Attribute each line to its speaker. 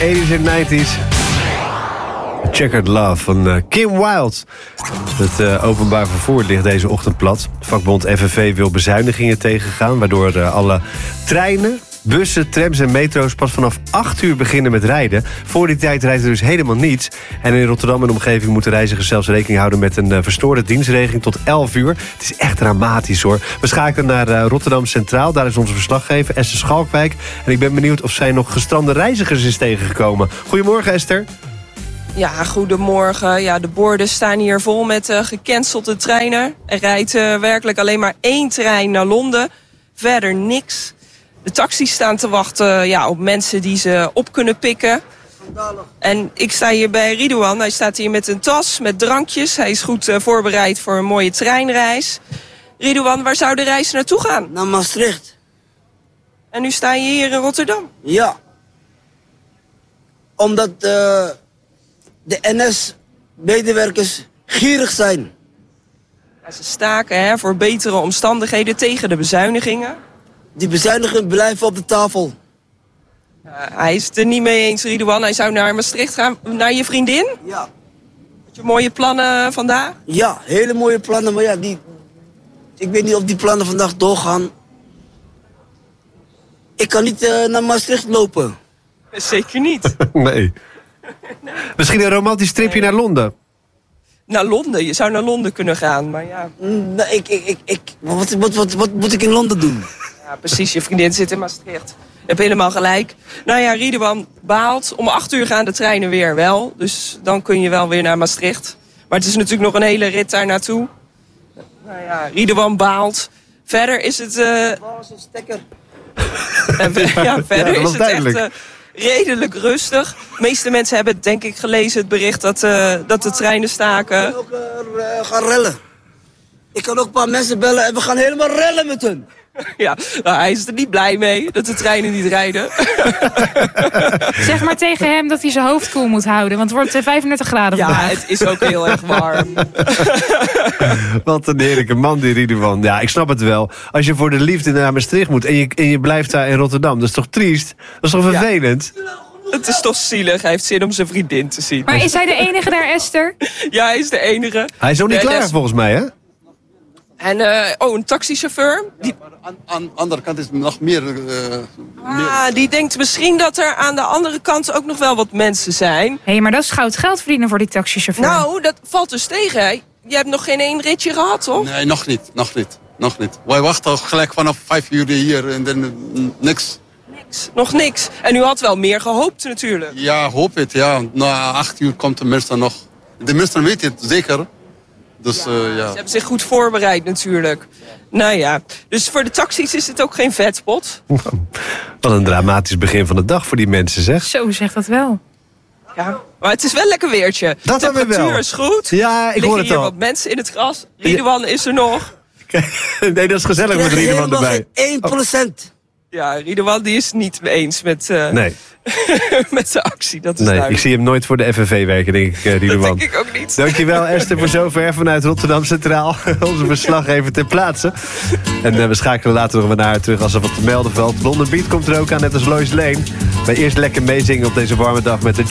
Speaker 1: 80s en 90s. Checkered Love van Kim Wilde. Het openbaar vervoer ligt deze ochtend plat. Vakbond FNV wil bezuinigingen tegengaan, waardoor alle treinen, bussen, trams en metro's pas vanaf 8 uur beginnen met rijden. Voor die tijd rijdt er dus helemaal niets. En in Rotterdam en omgeving moeten reizigers zelfs rekening houden met een verstoorde dienstregeling tot 11 uur. Het is echt dramatisch hoor. We schakelen naar Rotterdam Centraal. Daar is onze verslaggever Esther Schalkwijk. En ik ben benieuwd of zij nog gestrande reizigers is tegengekomen. Goedemorgen Esther.
Speaker 2: Ja, goedemorgen. Ja, de borden staan hier vol met gecancelde treinen. Er rijdt werkelijk alleen maar 1 trein naar Londen. Verder niks. De taxis staan te wachten op mensen die ze op kunnen pikken. En ik sta hier bij Ridouan. Hij staat hier met een tas, met drankjes. Hij is goed voorbereid voor een mooie treinreis. Ridouan, waar zou de reis naartoe gaan?
Speaker 3: Naar Maastricht.
Speaker 2: En nu sta je hier in Rotterdam?
Speaker 3: Ja. Omdat de NS-medewerkers gierig zijn.
Speaker 2: Ja, ze staken voor betere omstandigheden tegen de bezuinigingen.
Speaker 3: Die bezuinigingen blijven op de tafel.
Speaker 2: Hij is het er niet mee eens, Ridouan. Hij zou naar Maastricht gaan. Naar je vriendin?
Speaker 3: Ja.
Speaker 2: Had je mooie plannen vandaag?
Speaker 3: Ja, hele mooie plannen. Maar ja, ik weet niet of die plannen vandaag doorgaan. Ik kan niet naar Maastricht lopen.
Speaker 2: Zeker niet.
Speaker 1: Nee. Misschien een romantisch tripje naar Londen.
Speaker 2: Naar Londen? Je zou naar Londen kunnen gaan, maar ja.
Speaker 3: Nee, wat moet ik in Londen doen?
Speaker 2: Ja, precies. Je vriendin zit in Maastricht. Je hebt helemaal gelijk. Nou ja, Ridouan baalt. Om 8 uur gaan de treinen weer wel. Dus dan kun je wel weer naar Maastricht. Maar het is natuurlijk nog een hele rit daar naartoe. Nou ja, Ridouan baalt. Verder is het...
Speaker 3: Waar is een stekker?
Speaker 2: Verder is het echt redelijk rustig. De meeste mensen hebben denk ik gelezen het bericht dat de treinen staken.
Speaker 3: Ik kan ook gaan rellen. Ik kan ook een paar mensen bellen en we gaan helemaal rellen met hun.
Speaker 2: Ja, nou, hij is er niet blij mee dat de treinen niet rijden.
Speaker 4: Zeg maar tegen hem dat hij zijn hoofd koel moet houden, want het wordt 35 graden vandaag.
Speaker 2: Ja, het is ook heel erg warm.
Speaker 1: Wat een heerlijke man die Ridouan. Ja, ik snap het wel. Als je voor de liefde naar Maastricht moet en je blijft daar in Rotterdam, dat is toch triest? Dat is toch vervelend?
Speaker 2: Ja. Het is toch zielig. Hij heeft zin om zijn vriendin te zien.
Speaker 4: Maar is hij de enige daar, Esther?
Speaker 2: Ja, hij is de enige.
Speaker 1: Hij is nog niet klaar volgens mij, hè?
Speaker 2: En een taxichauffeur.
Speaker 5: Aan de andere kant is er nog meer...
Speaker 2: Die denkt misschien dat er aan de andere kant ook nog wel wat mensen zijn.
Speaker 4: Hé, maar dat is goud geld verdienen voor die taxichauffeur.
Speaker 2: Nou, dat valt dus tegen. Hè? Je hebt nog geen 1 ritje gehad, toch?
Speaker 5: Nee, nog niet. Wij wachten gelijk vanaf 5 uur hier en dan niks.
Speaker 2: Nog niks. En u had wel meer gehoopt natuurlijk.
Speaker 5: Ja, hoop het, ja. Na 8 uur komt de minister nog. De minister weet het, zeker. Dus, ja.
Speaker 2: Ze hebben zich goed voorbereid natuurlijk. Nou ja, dus voor de taxis is het ook geen vetspot.
Speaker 1: Wat een dramatisch begin van de dag voor die mensen, zeg.
Speaker 4: Zo zegt dat wel.
Speaker 2: Ja, maar het is wel lekker weertje.
Speaker 1: Dat
Speaker 2: de temperatuur is goed.
Speaker 1: Ja, ik hoor het
Speaker 2: hier
Speaker 1: al.
Speaker 2: wat mensen in het gras. Ridouan is er nog.
Speaker 1: Nee, dat is gezellig met Ridouan erbij.
Speaker 3: 1%.
Speaker 2: Ja, Ridouan die is het niet eens met,
Speaker 1: nee.
Speaker 2: met de actie. Dat is
Speaker 1: nee,
Speaker 2: duidelijk.
Speaker 1: ik zie hem nooit voor de FNV werken, denk ik, Ridouan.
Speaker 2: Dat denk ik ook niet.
Speaker 1: Dankjewel Esther voor zover vanuit Rotterdam Centraal. Onze verslaggever ter plaatse. En we schakelen later nog maar naar haar terug als er wat te melden valt. London Beat komt er ook aan, net als Lois Lane. Maar eerst lekker meezingen op deze warme dag met de